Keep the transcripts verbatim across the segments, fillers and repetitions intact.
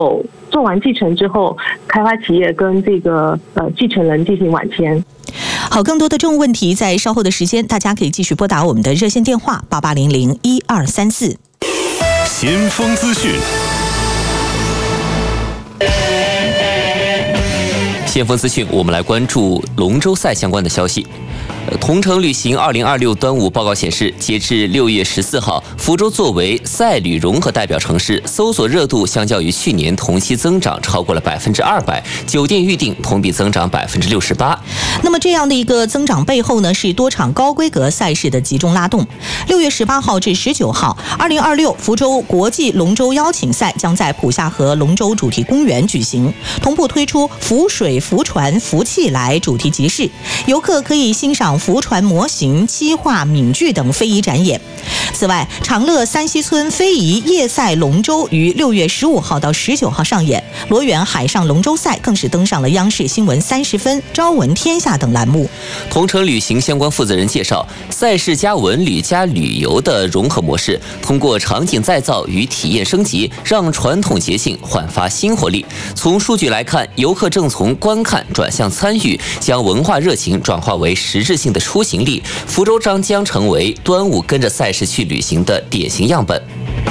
做完继承之后，开发企业跟这个呃继承人进行婉签。 好，更多的政务问题在稍后的时间，大家可以继续拨打我们的热线电话八八零零一二三四。 先锋资讯。 先锋资讯，我们来关注龙舟赛相关的消息。同程旅行二零二六端午报告显示，截至六月十四号，福州作为赛旅融合代表城市，搜索热度相较于去年同期增长超过了百分之二百，酒店预订同比增长百分之六十八。 那么这样的一个增长背后呢，是多场高规格赛事的集中拉动。六月十八号至十九号，二零二六福州国际龙舟邀请赛将在浦下河龙舟主题公园举行，同步推出浮水、浮船、浮气来主题集市，游客可以欣赏浮船模型、漆画、闽剧等非遗展演。此外，长乐三溪村非遗夜赛龙舟于六月十五号到十九号上演，罗源海上龙舟赛更是登上了央视新闻三十分、朝闻天下等栏目。 同程旅行相关负责人介绍，赛事加文旅加旅游的融合模式，通过场景再造与体验升级，让传统节庆焕发新活力。从数据来看，游客正从观看转向参与，将文化热情转化为实质性的出行力。福州将将成为端午跟着赛事去旅行的典型样本。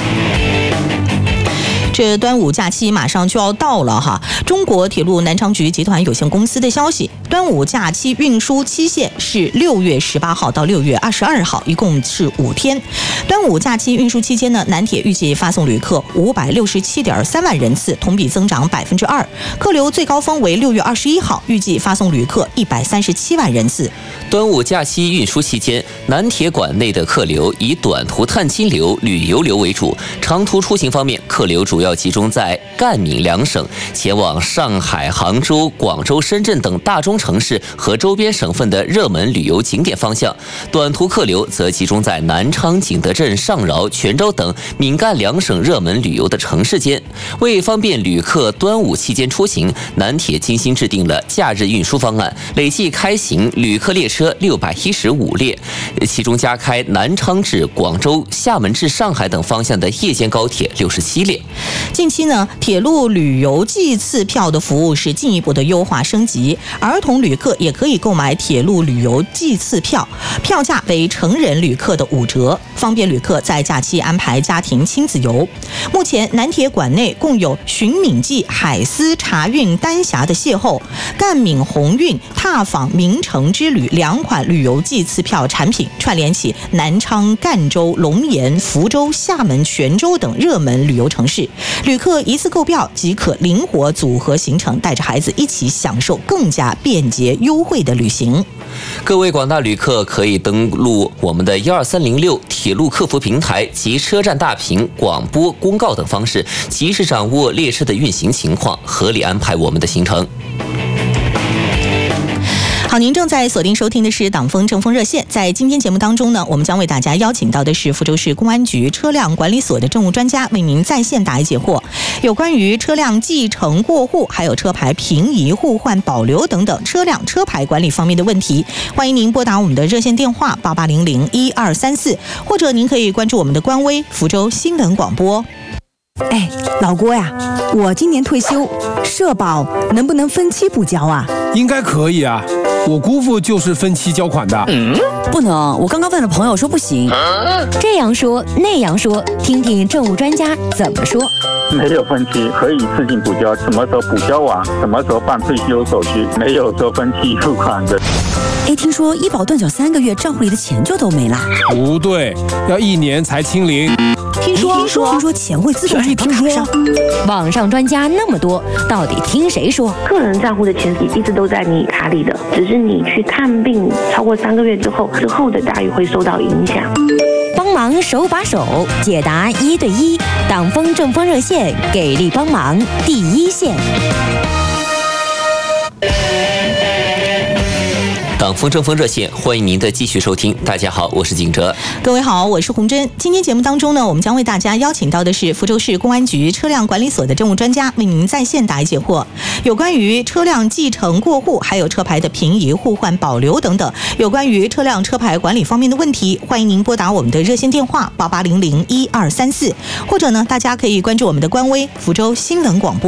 这端午假期马上就要到了哈！中国铁路南昌局集团有限公司的消息，端午假期运输期限是六月十八号到六月二十二号，一共是五天。端午假期运输期间呢，南铁预计发送旅客五百六十七点三万人次，同比增长百分之二。客流最高峰为六月二十一号，预计发送旅客一百三十七万人次。 端午假期运输期间，南铁管内的客流以短途探亲流、旅游流为主，长途出行方面，客流主要集中在赣闽两省，前往上海、杭州、广州、深圳等大中城市和周边省份的热门旅游景点方向；短途客流则集中在南昌、景德镇、上饶、泉州等闽赣两省热门旅游的城市间。为方便旅客端午期间出行，南铁精心制定了假日运输方案，累计开行旅客列车六百一十五列，其中加开南昌至广州、厦门至上海等方向的夜间高铁六十七列。 近期呢，铁路旅游季次票的服务是进一步的优化升级，儿童旅客也可以购买铁路旅游季次票，票价为成人旅客的五折，方便旅客在假期安排家庭亲子游。目前南铁管内共有寻闽记、海丝茶运丹霞的邂逅、赣闽鸿运踏访名城之旅两款旅游季次票产品，串联起南昌、赣州、龙岩、福州、厦门、泉州等热门旅游城市。旅客一次购票即可灵活组合行程，带着孩子一起享受更加便捷优惠的旅行。 各位广大旅客可以登录我们的一二三零六铁路客服平台及车站大屏、广播公告等方式，及时掌握列车的运行情况，合理安排我们的行程。 好，您正在锁定收听的是党风政风热线。在今天节目当中呢，我们将为大家邀请到的是福州市公安局车辆管理所的政务专家，为您在线答疑解惑，有关于车辆继承过户，还有车牌平移、互换、保留等等车辆车牌管理方面的问题。欢迎您拨打我们的热线电话八八零零一二三四，或者您可以关注我们的官微福州新闻广播。 哎，老郭呀，我今年退休，社保能不能分期补交啊？ 应该可以啊，我姑父就是分期交款的。 嗯，不能，我刚刚问了朋友说不行。 这样说那样说，听听政务专家怎么说。 没有分期，可以自行补交，什么时候补交完，什么时候办退休手续，没有说分期付款的。 哎，听说医保断缴三个月，账户里的钱就都没了。 不对，要一年才清零。 听说听说听说钱会自动转到卡上。 网上专家那么多，到底听谁说？ 个人账户的钱一直都在你卡里的，只是你去看病超过三个月之后，之后的待遇会受到影响。 帮忙手把手解答一对一，党风政风热线给力帮忙第一线。 党风政风热线，欢迎您的继续收听。大家好，我是景哲。 各位好，我是洪真。今天节目当中呢，我们将为大家邀请到的是福州市公安局车辆管理所的政务专家，为您在线答疑解惑，有关于车辆继承过户，还有车牌的平移、互换、保留等等，有关于车辆车牌管理方面的问题，欢迎您拨打我们的热线电话八八零零一二三四，或者呢，大家可以关注我们的官微福州新闻广播。